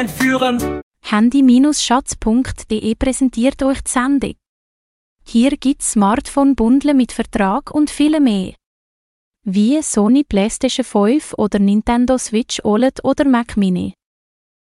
entführen. Handy-Schatz.de präsentiert euch die Sendung. Hier gibt's Smartphone-Bundle mit Vertrag und viel mehr. Wie Sony PlayStation 5 oder Nintendo Switch OLED oder Mac Mini.